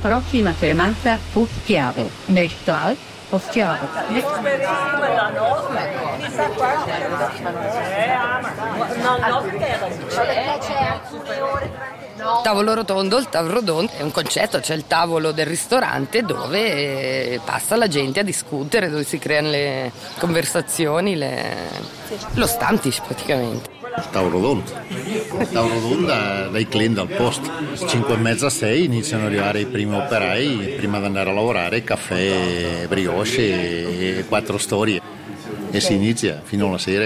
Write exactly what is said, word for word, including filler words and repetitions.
prossima fermata Poschiavo. Nestal Poschiavo. Tavolo rotondo, il tavolo rotondo è un concetto, c'è il tavolo del ristorante dove passa la gente a discutere, dove si creano le conversazioni, le... lo Stammtisch praticamente. Il tavolo rotondo, il tavolo rotondo dai clienti al posto, cinque e mezza, sei iniziano ad arrivare i primi operai, prima di andare a lavorare, caffè, brioche e quattro storie e si inizia fino alla sera.